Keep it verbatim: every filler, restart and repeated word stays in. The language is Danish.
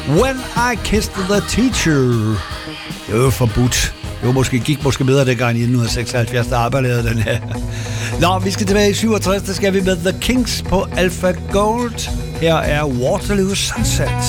When I Kissed the Teacher. Det var forbudt. Det var måske, gik måske bedre dengang i nitten seksoghalvfjerds, der arbejdede den her. Nå, vi skal tilbage i syvogtres, der skal vi med The Kinks på Alpha Gold. Her er Waterloo Sunset.